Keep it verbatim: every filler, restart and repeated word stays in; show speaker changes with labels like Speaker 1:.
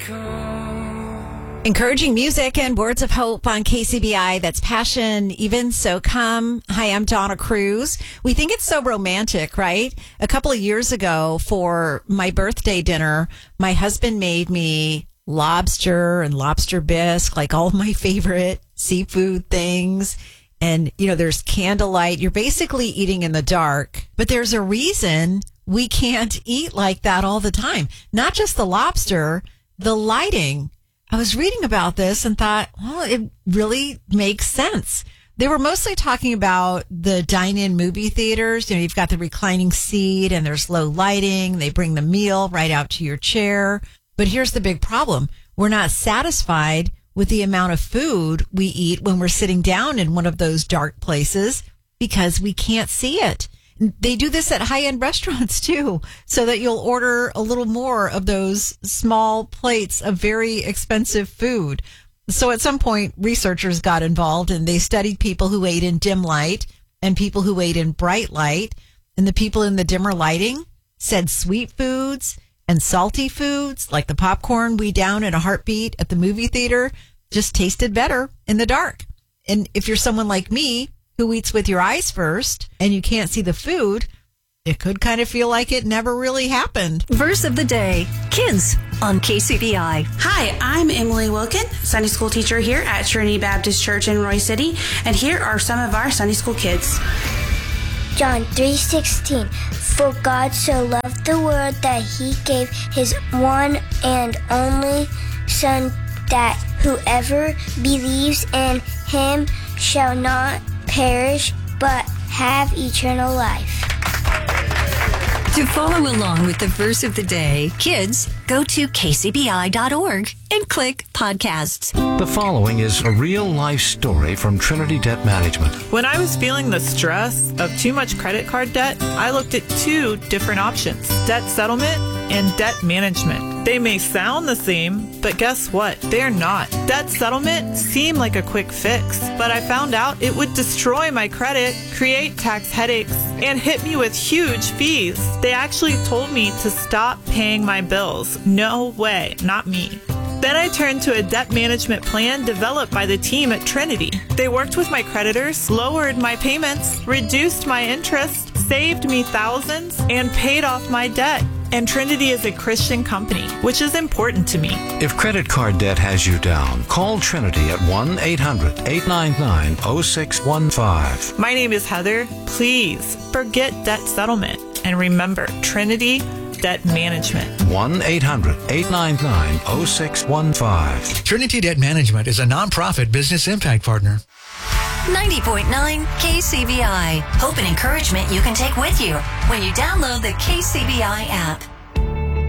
Speaker 1: Encouraging music and words of hope on K C B I. That's Passion, Even So Come. Hi, I'm Donna Cruz. We think it's so romantic, right? A couple of years ago for my birthday dinner, my husband made me lobster and lobster bisque, like all of my favorite seafood things. And, you know, there's candlelight. You're basically eating in the dark, but there's a reason we can't eat like that all the time. Not just the lobster, the lighting. I was reading about this and thought, well, it really makes sense. They were mostly talking about the dine-in movie theaters. You know, you've got the reclining seat and there's low lighting. They bring the meal right out to your chair. But here's the big problem. We're not satisfied with the amount of food we eat when we're sitting down in one of those dark places because we can't see it. They do this at high-end restaurants, too, so that you'll order a little more of those small plates of very expensive food. So at some point, researchers got involved, and they studied people who ate in dim light and people who ate in bright light. And the people in the dimmer lighting said sweet foods and salty foods, like the popcorn we down in a heartbeat at the movie theater, just tasted better in the dark. And if you're someone like me, who eats with your eyes first and you can't see the food, it could kind of feel like it never really happened.
Speaker 2: Verse of the day, kids on K C B I.
Speaker 3: Hi, I'm Emily Wilkin, Sunday school teacher here at Trinity Baptist Church in Roy City, and here are some of our Sunday school kids.
Speaker 4: John three sixteen. For God so loved the world that he gave his one and only Son, that whoever believes in him shall not perish, but have eternal life.
Speaker 2: To follow along with the verse of the day, kids, go to k c b i dot org and click podcasts.
Speaker 5: The following is a real-life story from Trinity Debt Management.
Speaker 6: When I was feeling the stress of too much credit card debt, I looked at two different options: debt settlement and debt management. They may sound the same, but guess what? They're not. Debt settlement seemed like a quick fix, but I found out it would destroy my credit, create tax headaches, and hit me with huge fees. They actually told me to stop paying my bills. No way, not me. Then I turned to a debt management plan developed by the team at Trinity. They worked with my creditors, lowered my payments, reduced my interest, saved me thousands, and paid off my debt. And Trinity is a Christian company, which is important to me.
Speaker 5: If credit card debt has you down, call Trinity at one eight hundred eight nine nine oh six one five.
Speaker 6: My name is Heather. Please forget debt settlement and remember Trinity Debt Management.
Speaker 5: one eight hundred eight nine nine oh six one five.
Speaker 7: Trinity Debt Management is a nonprofit business impact partner.
Speaker 2: ninety point nine K C B I. Hope and encouragement you can take with you when you download the K C B I app.